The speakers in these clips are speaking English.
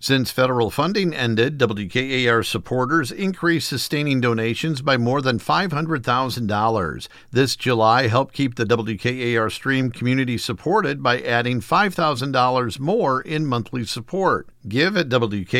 Since federal funding ended, WKAR supporters increased sustaining donations by more than $500,000. This July helped keep the WKAR stream community supported by adding $5,000 more in monthly support. Give at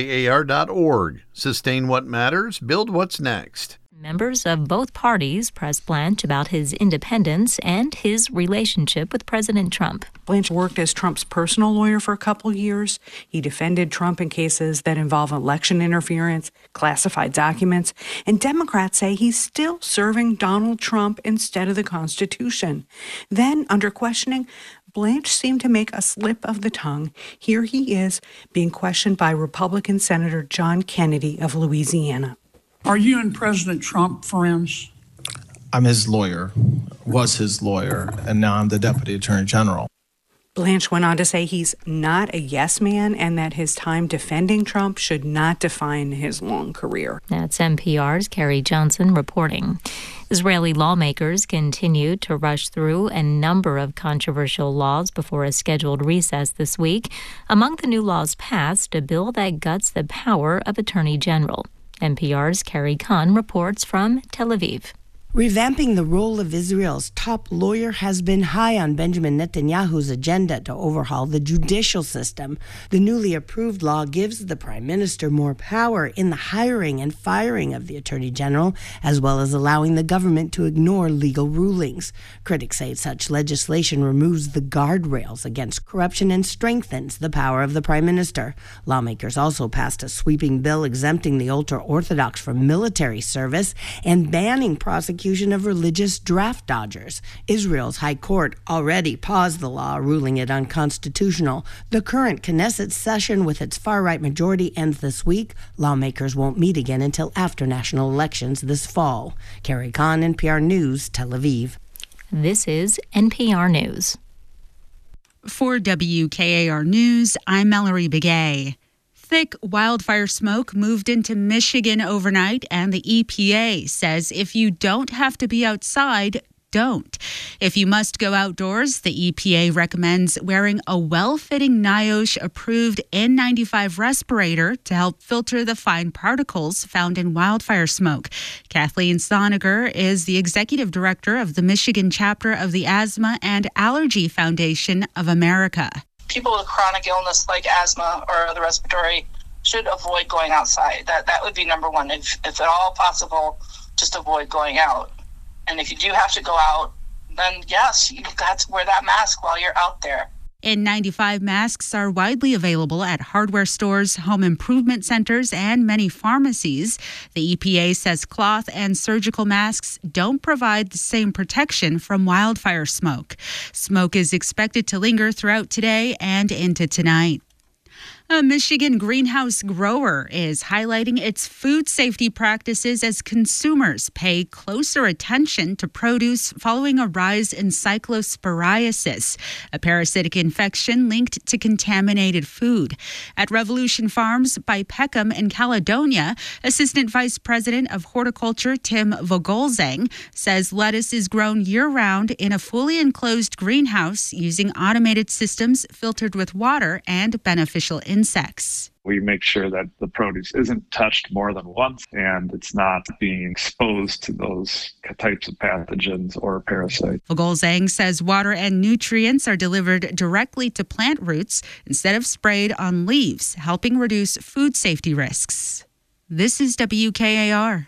WKAR.org. Sustain what matters, build what's next. Members of both parties pressed Blanche about his independence and his relationship with President Trump. Blanche worked as Trump's personal lawyer for a couple years. He defended Trump in cases that involve election interference, classified documents, and Democrats say he's still serving Donald Trump instead of the Constitution. Then, under questioning, Blanche seemed to make a slip of the tongue. Here he is being questioned by Republican Senator John Kennedy of Louisiana. Are you and President Trump friends? I'm his lawyer, was his lawyer, and now I'm the Deputy Attorney General. Blanche went on to say he's not a yes man and that his time defending Trump should not define his long career. That's NPR's Carrie Johnson reporting. Israeli lawmakers continue to rush through a number of controversial laws before a scheduled recess this week. Among the new laws passed, a bill that guts the power of Attorney General. NPR's Carrie Khan reports from Tel Aviv. Revamping the role of Israel's top lawyer has been high on Benjamin Netanyahu's agenda to overhaul the judicial system. The newly approved law gives the prime minister more power in the hiring and firing of the attorney general, as well as allowing the government to ignore legal rulings. Critics say such legislation removes the guardrails against corruption and strengthens the power of the prime minister. Lawmakers also passed a sweeping bill exempting the ultra-Orthodox from military service and banning prosecution of religious draft dodgers. Israel's High Court already paused the law, ruling it unconstitutional. The current Knesset session with its far-right majority ends this week. Lawmakers won't meet again until after national elections this fall. Carrie Khan, NPR News, Tel Aviv. This is NPR News. For WKAR News, I'm Mallory Begay. Thick wildfire smoke moved into Michigan overnight, and the EPA says if you don't have to be outside, don't. If you must go outdoors, the EPA recommends wearing a well-fitting NIOSH-approved N95 respirator to help filter the fine particles found in wildfire smoke. Kathleen Soniger is the executive director of the Michigan chapter of the Asthma and Allergy Foundation of America. People with chronic illness like asthma or other respiratory should avoid going outside. That would be number one. If at all possible, just avoid going out. And if you do have to go out, then yes, you've got to wear that mask while you're out there. N95 masks are widely available at hardware stores, home improvement centers, and many pharmacies. The EPA says cloth and surgical masks don't provide the same protection from wildfire smoke. Smoke is expected to linger throughout today and into tonight. A Michigan greenhouse grower is highlighting its food safety practices as consumers pay closer attention to produce following a rise in cyclosporiasis, a parasitic infection linked to contaminated food. At Revolution Farms by Peckham in Caledonia, Assistant Vice President of Horticulture Tim Vogolzang says lettuce is grown year-round in a fully enclosed greenhouse using automated systems filtered with water and beneficial insects. We make sure that the produce isn't touched more than once and it's not being exposed to those types of pathogens or parasites. Vogolzang says water and nutrients are delivered directly to plant roots instead of sprayed on leaves, helping reduce food safety risks. This is WKAR.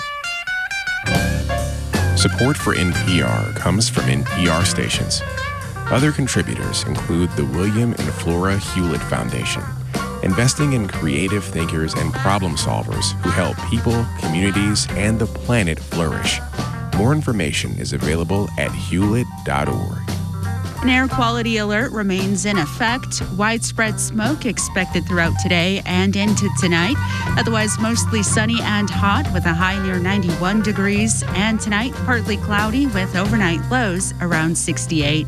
Support for NPR comes from NPR stations. Other contributors include the William and Flora Hewlett Foundation, investing in creative thinkers and problem solvers who help people, communities, and the planet flourish. More information is available at hewlett.org. An air quality alert remains in effect. Widespread smoke expected throughout today and into tonight. Otherwise, mostly sunny and hot with a high near 91 degrees. And tonight, partly cloudy with overnight lows around 68.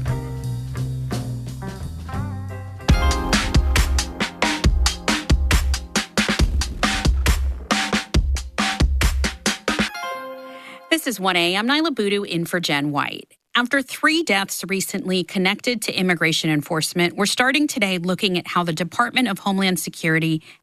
This is 1A. I'm Nyla Boodoo in for Jen White. After 3 deaths recently connected to immigration enforcement, we're starting today looking at how the Department of Homeland Security